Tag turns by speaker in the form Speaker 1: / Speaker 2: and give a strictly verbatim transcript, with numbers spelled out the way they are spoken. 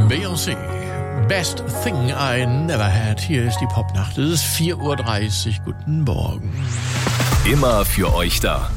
Speaker 1: Beyoncé, Best Thing I Never Had. Hier ist die Popnacht. Es ist vier Uhr dreißig. Guten Morgen.
Speaker 2: Immer für euch da.